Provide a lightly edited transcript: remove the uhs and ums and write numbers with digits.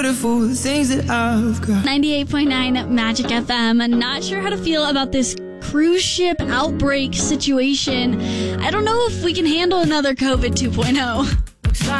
beautiful things that I've got. 98.9 Magic FM. I'm not sure how to feel about this cruise ship outbreak situation. I don't know if we can handle another COVID 2.0.